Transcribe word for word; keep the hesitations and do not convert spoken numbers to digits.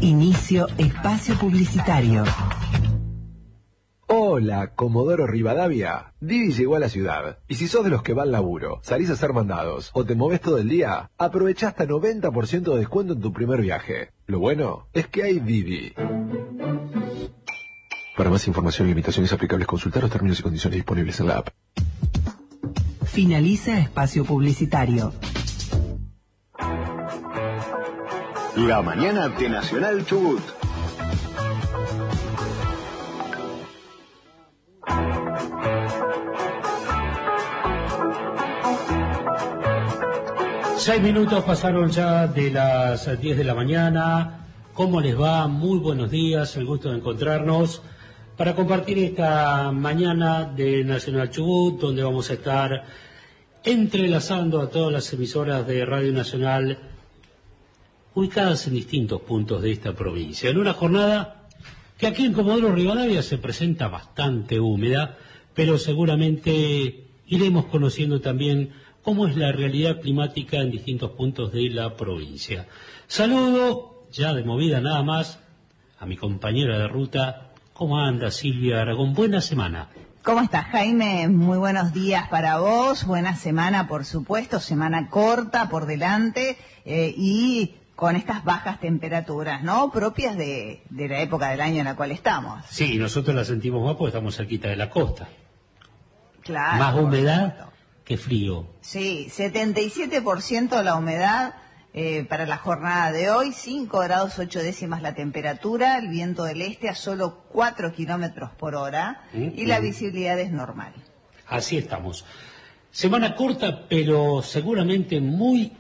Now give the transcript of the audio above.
Inicio espacio publicitario. Hola, Comodoro Rivadavia. Didi llegó a la ciudad. Y si sos de los que va al laburo, salís a hacer mandados o te movés todo el día, aprovechá hasta noventa por ciento de descuento en tu primer viaje. Lo bueno es que hay Didi. Para más información y limitaciones aplicables, consultar los términos y condiciones disponibles en la app. Finaliza espacio publicitario. La mañana de Nacional Chubut. Seis minutos pasaron ya de las diez de la mañana. ¿Cómo les va? Muy buenos días, el gusto de encontrarnos para compartir esta mañana de Nacional Chubut, donde vamos a estar entrelazando a todas las emisoras de Radio Nacional ubicadas en distintos puntos de esta provincia. En una jornada que aquí en Comodoro Rivadavia se presenta bastante húmeda, pero seguramente iremos conociendo también cómo es la realidad climática en distintos puntos de la provincia. Saludo, ya de movida nada más, a mi compañera de ruta. ¿Cómo anda, Silvia Aragón? Buena semana. ¿Cómo estás, Jaime? Muy buenos días para vos, buena semana, por supuesto, semana corta por delante eh, y con estas bajas temperaturas, ¿no? Propias de, de la época del año en la cual estamos. Sí, nosotros la sentimos más porque estamos cerquita de la costa. Claro. Más humedad que frío. Sí, setenta y siete por ciento la humedad eh, para la jornada de hoy, cinco grados ocho décimas la temperatura, el viento del este a solo cuatro kilómetros por hora mm, y mm. la visibilidad es normal. Así estamos. Semana corta, pero seguramente muy